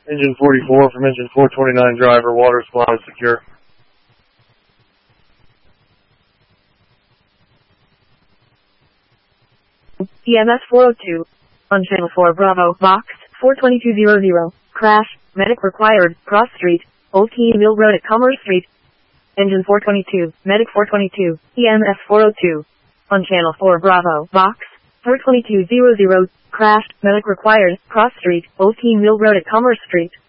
Engine 44 from engine 429 driver, water supply is secure. EMS 402. On channel 4 Bravo, box 42200. Crash, medic required, cross street, Old Key Mill Road at Commerce Street. Engine 422, medic 422, EMS 402. On channel 4 Bravo, box 42200. Crash, medic required, cross street, Old Key Mill Road at Commerce Street.